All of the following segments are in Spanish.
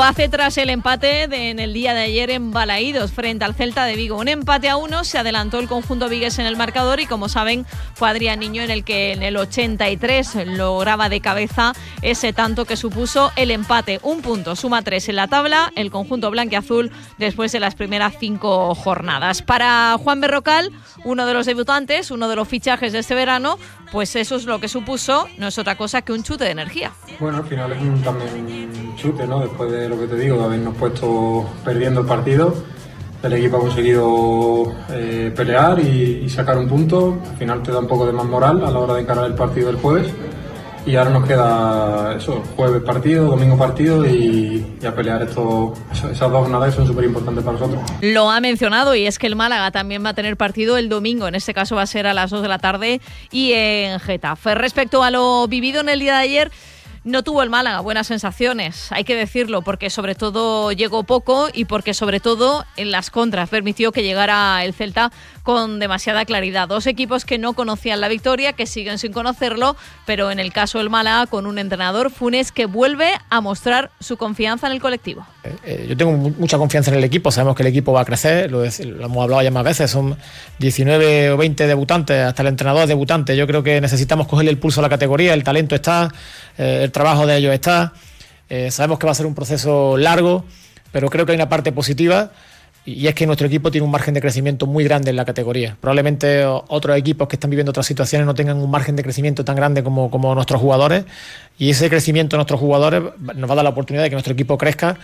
hace tras el empate en el día de ayer en Balaídos frente al Celta de Vigo. Un empate a 1, se adelantó el conjunto vigués en el marcador y, como saben, fue Adrián Niño en el que en el 83 lograba de cabeza ese tanto que supuso el empate. Un punto, suma 3 en la tabla el conjunto blanquiazul después de las primeras 5 jornadas. Para Juan Berrocal, uno de los debutantes, uno de los fichajes de este verano, pues eso es lo que supuso, no es otra cosa que un chute de energía. Bueno, al final es también un chute, ¿no? Después de lo que te digo, de habernos puesto perdiendo el partido, el equipo ha conseguido pelear y sacar un punto. Al final te da un poco de más moral a la hora de encarar el partido del jueves. Y ahora nos queda eso, jueves partido, domingo partido y a pelear esas 2 jornadas que son súper importantes para nosotros. Lo ha mencionado, y es que el Málaga también va a tener partido el domingo, en este caso va a ser a las 2 de la tarde y en Getafe. Respecto a lo vivido en el día de ayer, no tuvo el Málaga buenas sensaciones, hay que decirlo, porque sobre todo llegó poco y porque sobre todo en las contras permitió que llegara el Celta con demasiada claridad. 2 equipos que no conocían la victoria, que siguen sin conocerlo, pero en el caso del Málaga con un entrenador, Funes, que vuelve a mostrar su confianza en el colectivo. Yo tengo mucha confianza en el equipo, sabemos que el equipo va a crecer, lo hemos hablado ya más veces, son 19 o 20 debutantes, hasta el entrenador es debutante. Yo creo que necesitamos cogerle el pulso a la categoría, el talento está, el trabajo de ellos está, sabemos que va a ser un proceso largo, pero creo que hay una parte positiva y es que nuestro equipo tiene un margen de crecimiento muy grande en la categoría. Probablemente otros equipos que están viviendo otras situaciones no tengan un margen de crecimiento tan grande como nuestros jugadores, y ese crecimiento de nuestros jugadores nos va a dar la oportunidad de que nuestro equipo crezca.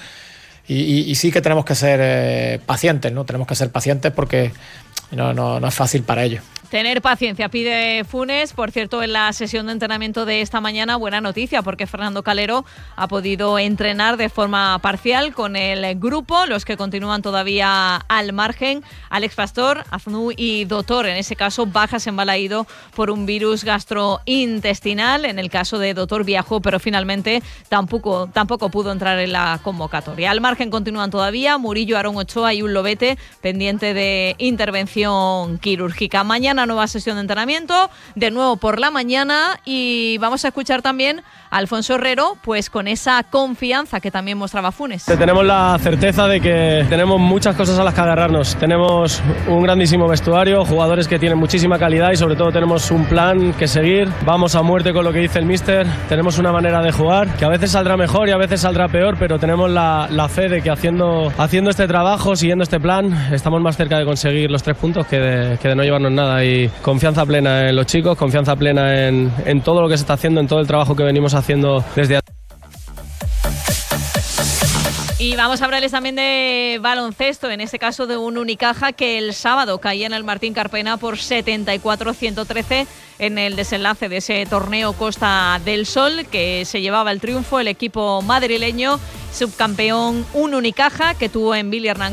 Y sí que tenemos que ser pacientes, ¿no? Tenemos que ser pacientes porque no es fácil para ellos. Tener paciencia, pide Funes. Por cierto, en la sesión de entrenamiento de esta mañana, buena noticia, porque Fernando Calero ha podido entrenar de forma parcial con el grupo, los que continúan todavía al margen: Alex Pastor, Aznou y Dotor. En ese caso, bajas en Balaído por un virus gastrointestinal. En el caso de Dotor viajó, pero finalmente tampoco pudo entrar en la convocatoria. Al margen continúan todavía Murillo, Aarón Ochoa y un Lobete pendiente de intervención quirúrgica. Mañana nueva sesión de entrenamiento, de nuevo por la mañana, y vamos a escuchar también a Alfonso Herrero, pues con esa confianza que también mostraba Funes. Tenemos la certeza de que tenemos muchas cosas a las que agarrarnos. Tenemos un grandísimo vestuario, jugadores que tienen muchísima calidad y sobre todo tenemos un plan que seguir. Vamos a muerte con lo que dice el míster. Tenemos una manera de jugar que a veces saldrá mejor y a veces saldrá peor, pero tenemos la fe de que haciendo este trabajo, siguiendo este plan, estamos más cerca de conseguir los 3 puntos que de no llevarnos nada. Y confianza plena en los chicos, confianza plena en todo lo que se está haciendo, en todo el trabajo que venimos haciendo desde. Y vamos a hablarles también de baloncesto, en este caso de un Unicaja que el sábado caía en el Martín Carpena por 74-113 en el desenlace de ese torneo Costa del Sol, que se llevaba el triunfo el equipo madrileño, subcampeón, un Unicaja que tuvo en Billy Hernán